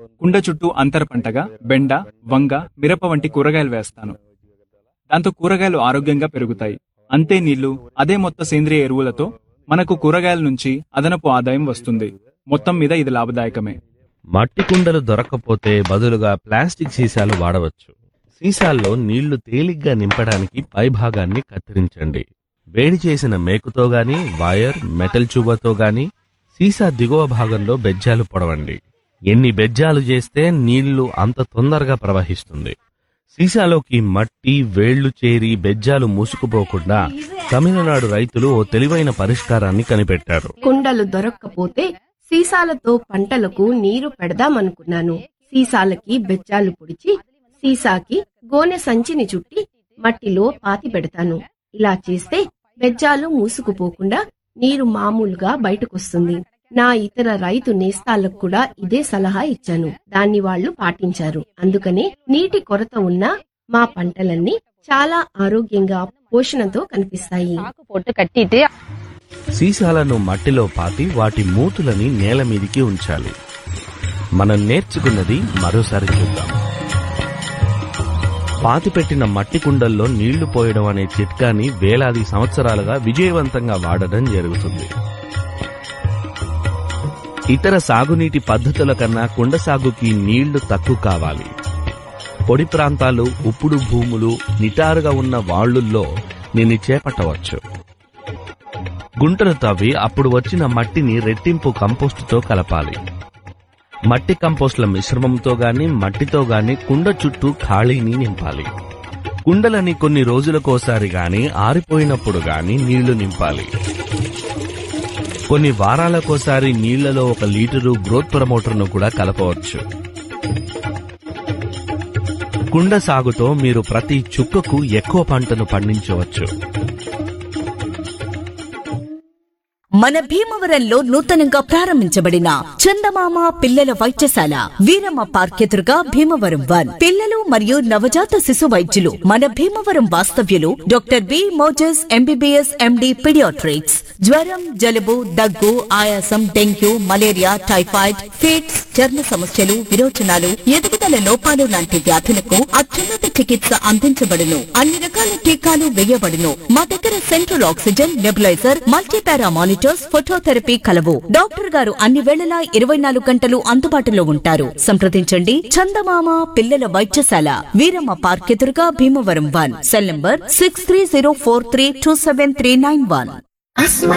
కుండ చుట్టూ అంతర పంటగా బెండ, వంగ, మిరప వంటి కూరగాయలు వేస్తాను. దాంతో కూరగాయలు ఆరోగ్యంగా పెరుగుతాయి. అంతే నీళ్లు, అదే మొత్తం సేంద్రియ ఎరువులతో మనకు కూరగాయల నుంచి అదనపు ఆదాయం వస్తుంది. మొత్తం మీద ఇది లాభదాయకమే. మట్టి కుండలు దొరక్కపోతే బదులుగా ప్లాస్టిక్ సీసాలు వాడవచ్చు. సీసాల్లో నీళ్లు తేలిగ్గా నింపడానికి పైభాగాన్ని కత్తిరించండి. వేడి చేసిన మేకుతో గాని, వైర్, మెటల్ చూబతో గాని సీసా దిగువ భాగంలో బెజ్జాలు పొడవండి. ఎన్ని బెజ్జాలు చేస్తే నీళ్లు అంత తొందరగా ప్రవహిస్తుంది. సీసాలోకి మట్టి, వేళ్లు చేరి బెజ్జాలు మూసుకుపోకుండా తమిళనాడు రైతులు ఓ తెలివైన పరిష్కారాన్ని కనిపెట్టారు. కుండలు దొరక్కపోతే సీసాలతో పంటలకు నీరు పెడదామనుకున్నాను. సీసాలకి బెజ్జాలు పొడిచి సీసాకి గోనె సంచిని చుట్టి మట్టిలో పాతి పెడతాను. ఇలా చేస్తే బెజ్జాలు మూసుకుపోకుండా నీరు మామూలుగా బయటకొస్తుంది. నా ఇతర రైతు నేస్తాలకు కూడా ఇదే సలహా ఇచ్చాను. దాన్ని వాళ్లు పాటించారు. అందుకనే నీటి కొరత ఉన్న మా పంటలన్నీ చాలా ఆరోగ్యంగా, పోషణతో కనిపిస్తాయి. సీసాలను మట్టిలో పాతి వాటి మూతులని నేల మీదికి ఉంచాలి. మనం నేర్చుకున్నది మరోసారి చూద్దాం. పాతిపెట్టిన మట్టి కుండల్లో నీళ్లు పోయడం అనే చిట్కాని వేలాది సంవత్సరాలుగా విజయవంతంగా వాడడం జరుగుతుంది. ఇతర సాగునీటి పద్ధతుల కన్నా కుండ సాగుకి నీళ్లు తక్కువ కావాలి. పొడి ప్రాంతాలు, ఉప్పుడు భూములు, నిటారుగా ఉన్న వాళ్లుల్లో దీన్ని చేపట్టవచ్చు. గుంటలు తవ్వి అప్పుడు వచ్చిన మట్టిని రెట్టింపు కంపోస్టుతో కలపాలి. మట్టి కంపోస్టుల మిశ్రమంతో గాని, మట్టితో గాని కుండ చుట్టూ ఖాళీని నింపాలి. కుండలని కొన్ని రోజులకోసారి గాని, ఆరిపోయినప్పుడు గాని నీళ్లు నింపాలి. కొన్ని వారాలకోసారి నీళ్లలో 1 లీటరు గ్రోత్ ప్రమోటర్ను కూడా కలపవచ్చు. కుండ సాగుతో మీరు ప్రతి చుక్కకు ఎక్కువ పంటను పండించవచ్చు. మన భీమవరంలో నూతనంగా ప్రారంభించబడిన చందమామ పిల్లల వైద్యశాల వీరమ్మ పార్క్ ఎదురుగా భీమవరం 1 పిల్లలు మరియు నవజాత శిశు వైద్యులు మన భీమవరం వాస్తవ్యులు doctor B Moses MBBS MD paediatrics. జ్వరం, జలుబు, దగ్గు, ఆయాసం, డెంగ్యూ, మలేరియా, టైఫాయిడ్, ఫిట్స్, చర్మ సమస్యలు, విరోచనాలు, ఎదుగుదల లోపాలు లాంటి వ్యాధులకు అత్యున్నత చికిత్స అందించబడును. అన్ని రకాల టీకాలు వేయబడును. మా దగ్గర central oxygen, nebuliser, multipara monitors, phototherapy కలవు. డాక్టర్ గారు అన్ని వేళలా 24 గంటలు అందుబాటులో ఉంటారు. సంప్రదించండి. చందమామ పిల్లల వైద్యశాల వీరమ్మ పార్క్ ఎదురుగా భీమవరం 1. Cell number 6304327391.